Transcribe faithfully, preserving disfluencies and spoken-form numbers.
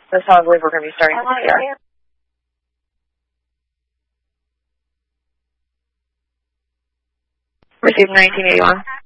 That's how I believe we're going to be starting the C R. Received nineteen eighty-one.